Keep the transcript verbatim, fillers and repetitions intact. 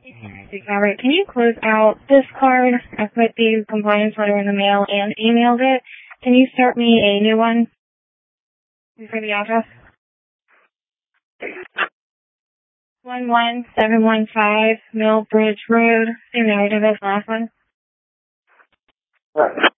All right, can you close out this card? I put the compliance letter in the mail and emailed it. Can you start me a new one for the address? one one seven one five Mill Bridge Road. Same narrative as last one. Right.